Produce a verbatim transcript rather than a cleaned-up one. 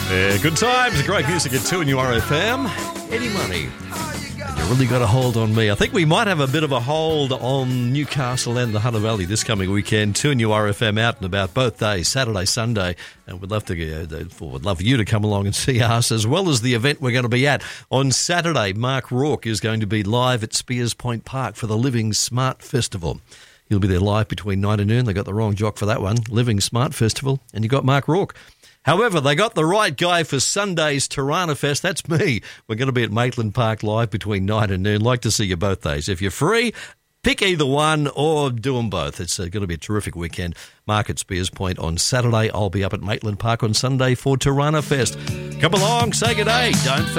Yeah, good times, great music at two and U R F M. Eddie Money. And you really got a hold on me. I think we might have a bit of a hold on Newcastle and the Hunter Valley this coming weekend. two and U R F M out and about both days, Saturday, Sunday. And we'd love to uh, would love you to come along and see us, as well as the event we're going to be at. On Saturday, Mark Rourke is going to be live at Spears Point Park for the Living Smart Festival. He'll be there live between nine and noon. They got the wrong jock for that one. Living Smart Festival. And you got Mark Rourke. However, they got the right guy for Sunday's Tirana Fest. That's me. We're going to be at Maitland Park live between nine and noon. Like to see you both days. If you're free, pick either one or do them both. It's uh, going to be a terrific weekend. Mark at Spears Point on Saturday. I'll be up at Maitland Park on Sunday for Tirana Fest. Come along, say good day. Don't forget.